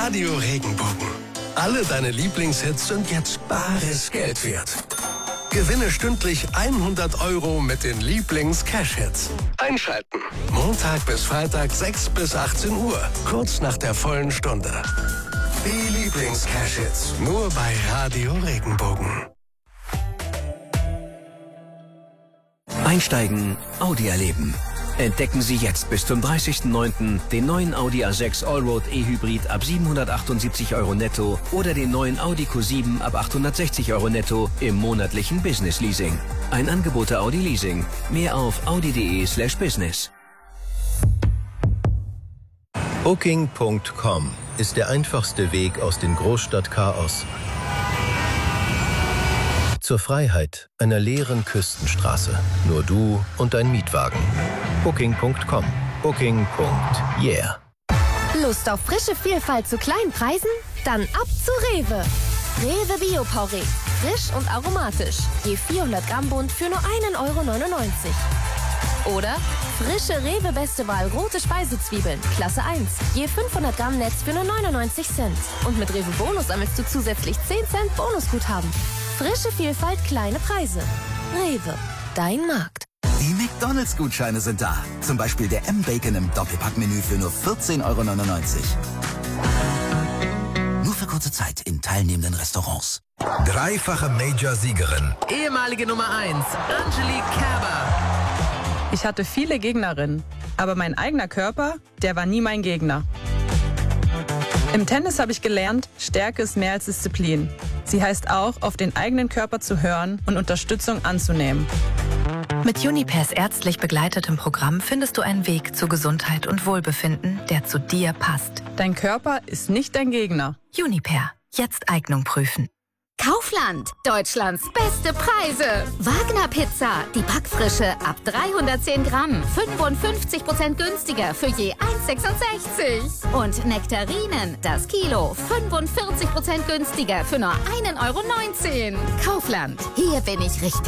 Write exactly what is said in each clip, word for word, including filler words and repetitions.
Radio Regenbogen. Alle deine Lieblingshits sind jetzt bares Geld wert. Gewinne stündlich hundert Euro mit den Lieblings-Cash-Hits. Einschalten. Montag bis Freitag sechs bis achtzehn Uhr. Kurz nach der vollen Stunde. Die Lieblings-Cash-Hits. Nur bei Radio Regenbogen. Einsteigen, Audi erleben. Entdecken Sie jetzt bis zum dreißigsten neunten den neuen Audi A sechs Allroad E-Hybrid ab siebenhundertachtundsiebzig Euro netto oder den neuen Audi Q sieben ab achthundertsechzig Euro netto im monatlichen Business Leasing. Ein Angebot der Audi Leasing. Mehr auf audi.de slash business. Booking Punkt com ist der einfachste Weg aus dem Großstadtchaos zur Freiheit einer leeren Küstenstraße. Nur du und dein Mietwagen. Booking Punkt com. Booking. Yeah. Lust auf frische Vielfalt zu kleinen Preisen? Dann ab zu Rewe. Rewe Bio-Porree. Frisch und aromatisch. Je vierhundert Gramm Bund für nur ein Euro neunundneunzig. Oder frische Rewe Beste Wahl rote Speisezwiebeln, Klasse eins. Je fünfhundert Gramm Netz für nur neunundneunzig Cent. Und mit Rewe Bonus sammelst du zusätzlich zehn Cent Bonusguthaben. Frische Vielfalt, kleine Preise. Rewe, dein Markt. Die McDonalds-Gutscheine sind da. Zum Beispiel der M-Bacon im Doppelpackmenü für nur vierzehn Euro neunundneunzig. Nur für kurze Zeit in teilnehmenden Restaurants. Dreifache Major-Siegerin. Ehemalige Nummer eins, Angelique Kerber. Ich hatte viele Gegnerinnen, aber mein eigener Körper, der war nie mein Gegner. Im Tennis habe ich gelernt, Stärke ist mehr als Disziplin. Sie heißt auch, auf den eigenen Körper zu hören und Unterstützung anzunehmen. Mit Junipers ärztlich begleitetem Programm findest du einen Weg zu Gesundheit und Wohlbefinden, der zu dir passt. Dein Körper ist nicht dein Gegner. Juniper, jetzt Eignung prüfen. Kaufland, Deutschlands beste Preise. Wagner Pizza, die Backfrische ab dreihundertzehn Gramm, fünfundfünfzig Prozent günstiger für je eins Euro sechsundsechzig. Und Nektarinen, das Kilo, fünfundvierzig Prozent günstiger für nur ein Euro neunzehn. Kaufland, hier bin ich richtig.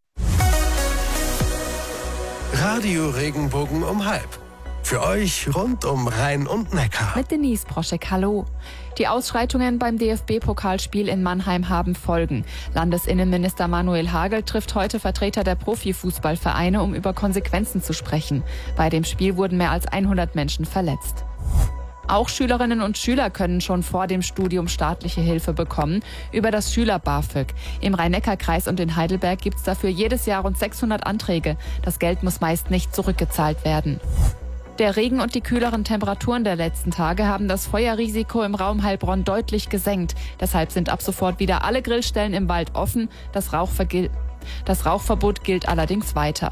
Radio Regenbogen um halb. Für euch rund um Rhein und Neckar. Mit Denise Proschek, hallo. Die Ausschreitungen beim D F B-Pokalspiel in Mannheim haben Folgen. Landesinnenminister Manuel Hagel trifft heute Vertreter der Profifußballvereine, um über Konsequenzen zu sprechen. Bei dem Spiel wurden mehr als hundert Menschen verletzt. Auch Schülerinnen und Schüler können schon vor dem Studium staatliche Hilfe bekommen über das Schüler-BAföG. Im Rhein-Neckar-Kreis und in Heidelberg gibt es dafür jedes Jahr rund sechshundert Anträge. Das Geld muss meist nicht zurückgezahlt werden. Der Regen und die kühleren Temperaturen der letzten Tage haben das Feuerrisiko im Raum Heilbronn deutlich gesenkt. Deshalb sind ab sofort wieder alle Grillstellen im Wald offen. Das Rauchvergil- das Rauchverbot gilt allerdings weiter.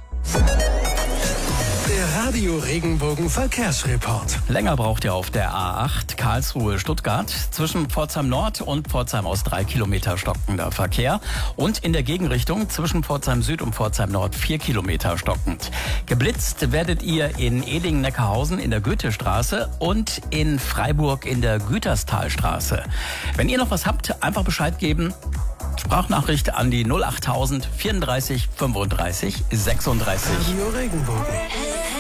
Der Radio Regenbogen Verkehrsreport. Länger braucht ihr auf der A acht Karlsruhe-Stuttgart. Zwischen Pforzheim Nord und Pforzheim aus drei Kilometer stockender Verkehr. Und in der Gegenrichtung zwischen Pforzheim Süd und Pforzheim Nord vier Kilometer stockend. Geblitzt werdet ihr in Edingen-Neckarhausen in der Goethestraße und in Freiburg in der Güterstalstraße. Wenn ihr noch was habt, einfach Bescheid geben. Sprachnachricht an die null achttausend vierunddreißig fünfunddreißig sechsunddreißig. Radio Regenbogen.